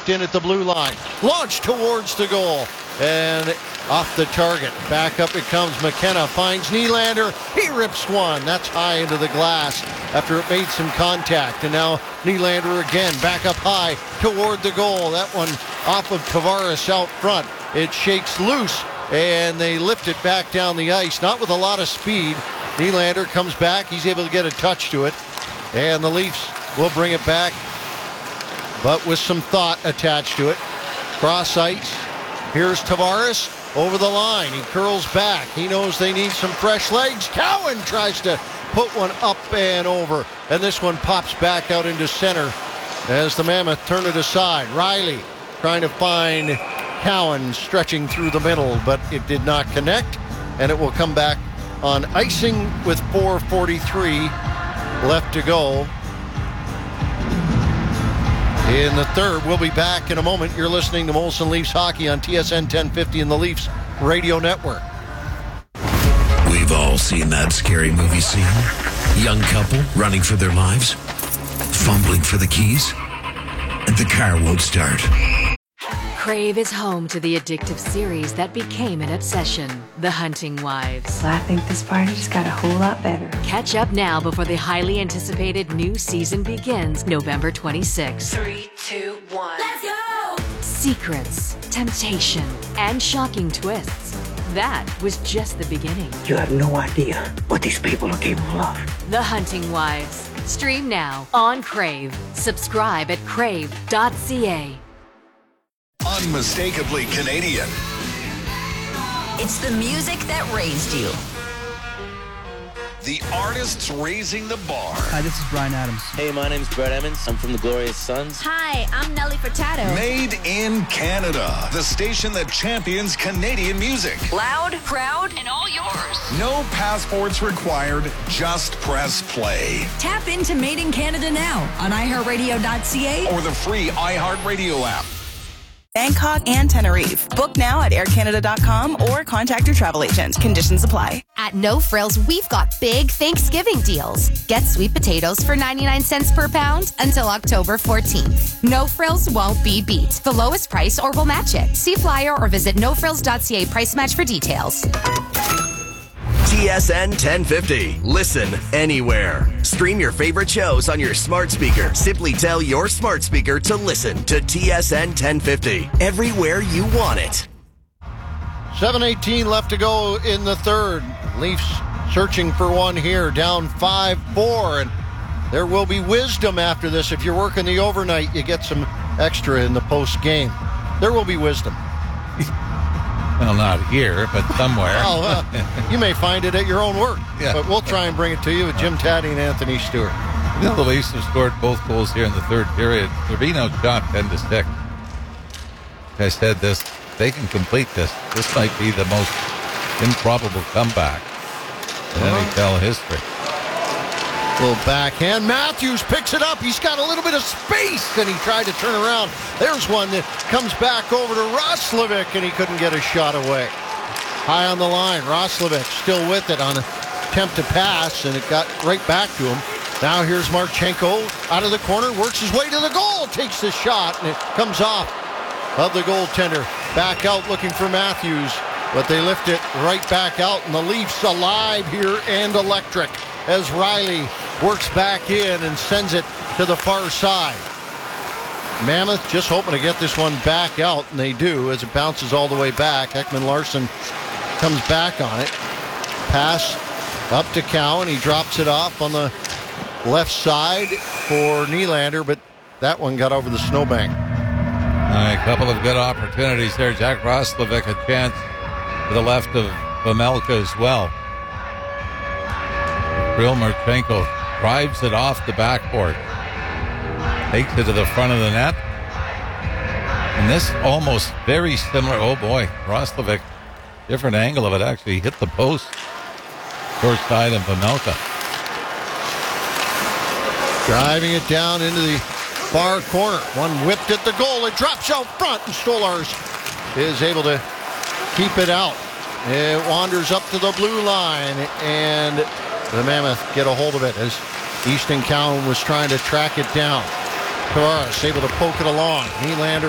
in at the blue line. Launched towards the goal. And off the target. Back up it comes. McKenna finds Nylander. He rips one. That's high into the glass after it made some contact. And now Nylander again back up high toward the goal. That one off of Tavares out front. It shakes loose and they lift it back down the ice. Not with a lot of speed. Nylander comes back. He's able to get a touch to it. And the Leafs will bring it back, but with some thought attached to it. Cross ice. Here's Tavares over the line. He curls back. He knows they need some fresh legs. Cowan tries to put one up and over. And this one pops back out into center as the Mammoth turn it aside. Riley trying to find Cowan stretching through the middle, but it did not connect. And it will come back on icing with 4:43 left to go in the third. We'll be back in a moment. You're listening to Molson Leafs Hockey on TSN 1050 and the Leafs Radio Network. We've all seen that scary movie scene. Young couple running for their lives, fumbling for the keys, and the car won't start. Crave is home to the addictive series that became an obsession, The Hunting Wives. Well, I think this party just got a whole lot better. Catch up now before the highly anticipated new season begins November 26th. 3, 2, 1. Let's go! Secrets, temptation, and shocking twists. That was just the beginning. You have no idea what these people are capable of. The Hunting Wives. Stream now on Crave. Subscribe at crave.ca. Unmistakably Canadian. It's the music that raised you. The artists raising the bar. Hi, this is Bryan Adams. Hey, my name's Brett Emmons. I'm from the Glorious Sons. Hi, I'm Nelly Furtado. Made in Canada. The station that champions Canadian music. Loud, proud, and all yours. No passports required. Just press play. Tap into Made in Canada now on iHeartRadio.ca or the free iHeartRadio app. Bangkok and Tenerife. Book now at aircanada.com or contact your travel agent. Conditions apply. At No Frills, we've got big Thanksgiving deals. Get sweet potatoes for 99 cents per pound until October 14th. No Frills won't be beat. The lowest price or we'll match it. See flyer or visit nofrills.ca price match for details. TSN 1050. Listen anywhere. Stream your favorite shows on your smart speaker. Simply tell your smart speaker to listen to TSN 1050. Everywhere you want it. 7:18 left to go in the third. Leafs searching for one here, down 5-4. And there will be wisdom after this. If you're working the overnight, you get some extra in the post game. There will be wisdom. Well, not here, but somewhere. Well, you may find it at your own work. Yeah. But we'll try and bring it to you with Jim Taddy and Anthony Stewart. You know, the Leafs have scored both goals here in the third period. They're being outshot 10-6. Like I said, they can complete this. This might be the most improbable comeback in NHL history. Little backhand. Matthews picks it up. He's got a little bit of space, and he tried to turn around. There's one that comes back over to Roslovic, and he couldn't get a shot away. High on the line. Roslovic still with it on an attempt to pass, and it got right back to him. Now here's Marchenko out of the corner, works his way to the goal, takes the shot, and it comes off of the goaltender. Back out looking for Matthews, but they lift it right back out, and the Leafs alive here and electric as Riley works back in and sends it to the far side. Mammoth just hoping to get this one back out, and they do as it bounces all the way back. Ekman-Larsson comes back on it. Pass up to Cowan. He drops it off on the left side for Nylander, but that one got over the snowbank. A couple of good opportunities there. Jack Roslovic a chance to the left of Vejmelka as well. Kirill Marchenko drives it off the backboard. Takes it to the front of the net. And this almost very similar. Oh boy, Roslovic, different angle of it, actually hit the post. Short side of Vejmelka. Driving it down into the far corner. One whipped at the goal. It drops out front, and Stolarz is able to keep it out. It wanders up to the blue line, and the Mammoth get a hold of it as Easton Cowan was trying to track it down. Tavares able to poke it along. Nylander